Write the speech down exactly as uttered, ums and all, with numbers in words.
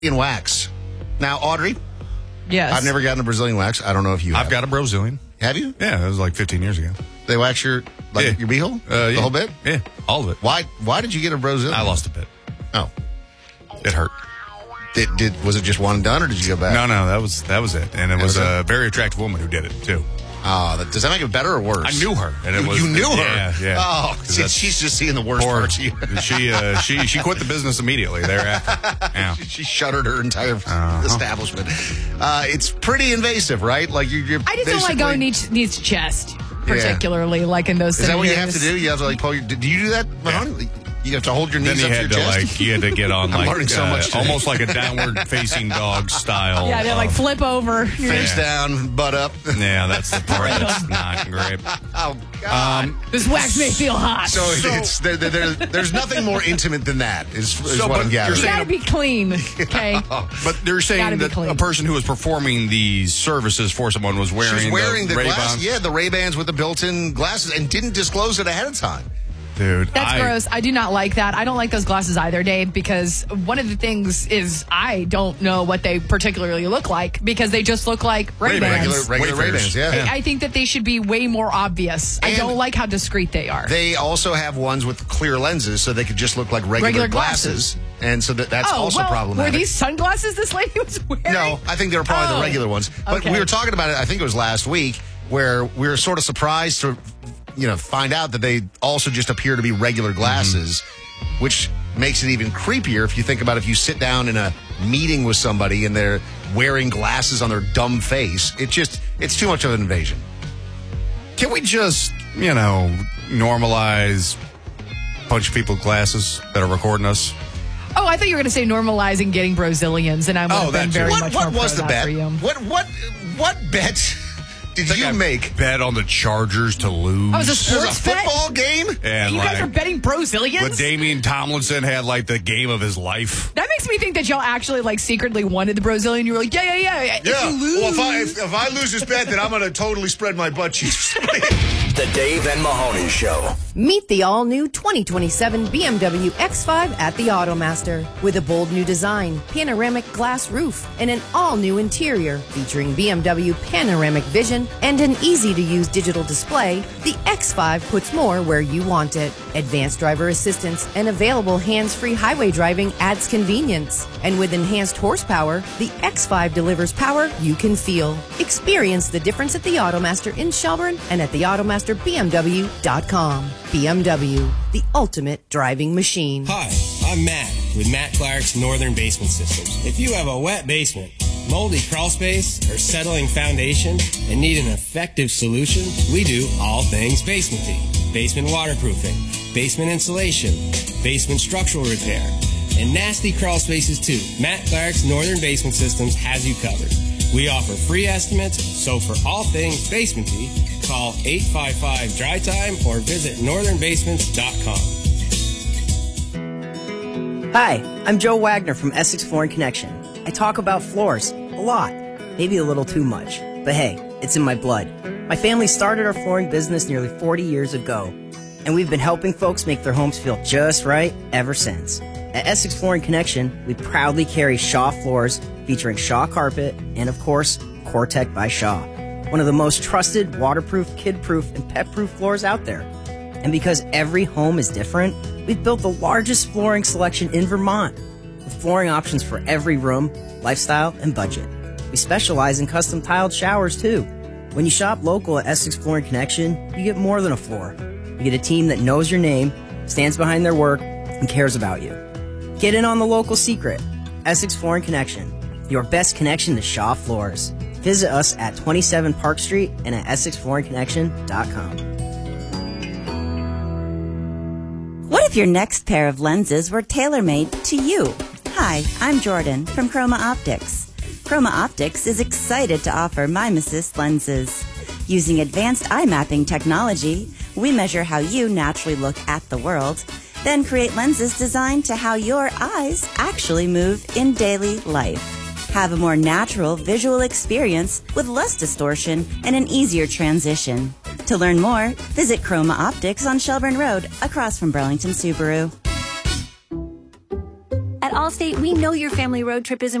Brazilian wax. Now, Audrey, Yes. I've never gotten a Brazilian wax. I don't know if you have. I've got a Brazilian. Have you? Yeah, it was like fifteen years ago. They wax your like Yeah. your beehole? Uh, the yeah. whole bit? Yeah, all of it. Why Why did you get a Brazilian? I lost a bit. Oh. It hurt. Did, did Was it just one and done, or did you go back? No, no, that was that was it. And it That was was a very attractive woman who did it, too. Oh, that, does that make it better or worse? I knew her. And it You- was, you knew her? Yeah, yeah. Oh, 'Cause see, that's she's just seeing the worst poor- parts of you. she, uh, she, she quit the business immediately thereafter. Yeah. She shuttered her entire Uh-huh. establishment. Uh, it's pretty invasive, right? Like you, you're I just don't like basically- going each, each chest, particularly, like in those Is that what you have to scenarios. do? You have to like pull your. Do you do that, Mahoney? You have to hold your Then knees you up to had your to chest. like you had to get on I'm like learning so uh, much today. almost like a downward facing dog style. Yeah, they like of- flip over. Face Yeah. down, butt up. Yeah, that's the part that's not great. Oh God! This wax may feel hot. so it's there, there, there- there's nothing more intimate than that. Is, is So, what but I'm you're gathering. you saying- gotta be clean, okay? But they're Gotta saying be that clean. a person who was performing these services for someone was wearing, She's wearing the, the glass, Ray-Bans. yeah, the Ray-Bans with the built-in glasses, and didn't disclose it ahead of time. Dude, That's I, gross. I do not like that. I don't like those glasses either, Dave, because one of the things is I don't know what they particularly look like because they just look like Ray-Bans. Regular, regular Wayfarers. Ray-Bans, yeah. I think that they should be way more obvious. I And don't like how discreet they are. They also have ones with clear lenses, so they could just look like regular, Regular glasses. glasses. And so that, that's oh, also well, problematic. were these sunglasses this lady was wearing? No, I think they were probably Oh. the regular ones. But Okay. we were talking about it, I think it was last week, where we were sort of surprised to, you know, find out that they also just appear to be regular glasses, which makes it even creepier if you think about if you sit down in a meeting with somebody and they're wearing glasses on their dumb face. It just, it's too much of an invasion. Can we just, you know, normalize a bunch of people with glasses that are recording us? Oh, I thought you were going to say normalizing getting Brazilians, and I would Oh, have been that very too. What, much what more was pro the that bet? for you. What, what, what bet did I think you I make? Bet on the Chargers to lose. Oh, it was a This is sports a bet? football game? and You like, guys are betting Brazilians? But Damian Tomlinson had like the game of his life. That makes me think that y'all actually like secretly wanted the Brazilian. You were like, yeah, yeah, yeah. If you lose, Well, if I if, if I lose this bet, then I'm going to totally spread my butt cheeks. The Dave and Mahoney Show. Meet the all-new twenty twenty-seven B M W X five at the Automaster. With a bold new design, panoramic glass roof, and an all-new interior featuring B M W Panoramic Vision and an easy-to-use digital display, the X five puts more where you want it. Advanced driver assistance and available hands-free highway driving adds convenience. And with enhanced horsepower, the X five delivers power you can feel. Experience the difference at the Automaster in Shelburne and at the automaster B M W dot com. B M W, the ultimate driving machine. Hi, I'm Matt with Matt Clark's Northern Basement Systems. If you have a wet basement, moldy crawl space, or settling foundation and need an effective solution, we do all things basementing. Basement waterproofing, basement insulation, basement structural repair, and nasty crawl spaces too. Matt Clark's Northern Basement Systems has you covered. We offer free estimates, so for all things basementy, call eight five five dry time or visit northern basements dot com. Hi, I'm Joe Wagner from Essex Flooring Connection. I talk about floors a lot, maybe a little too much, but hey, it's in my blood. My family started our flooring business nearly forty years ago, and we've been helping folks make their homes feel just right ever since. At Essex Flooring Connection, we proudly carry Shaw floors featuring Shaw carpet and, of course, Core-Tec by Shaw, one of the most trusted waterproof, kid-proof, and pet-proof floors out there. And because every home is different, we've built the largest flooring selection in Vermont, with flooring options for every room, lifestyle, and budget. We specialize in custom tiled showers, too. When you shop local at Essex Flooring Connection, you get more than a floor. You get a team that knows your name, stands behind their work, and cares about you. Get in on the local secret. Essex Flooring Connection, your best connection to Shaw floors. Visit us at twenty-seven Park Street and at essex flooring connection dot com. What if your next pair of lenses were tailor-made to you? Hi, I'm Jordan from Chroma Optics. Chroma Optics is excited to offer Mimesis lenses. Using advanced eye mapping technology, we measure how you naturally look at the world, then create lenses designed to how your eyes actually move in daily life. Have a more natural visual experience with less distortion and an easier transition. To learn more, visit Chroma Optics on Shelburne Road, across from Burlington Subaru. At At Allstate, we know your family road trip is